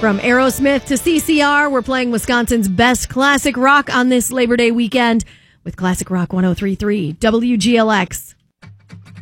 From Aerosmith to CCR, we're playing Wisconsin's best classic rock on this Labor Day weekend with Classic Rock 103.3 WGLX.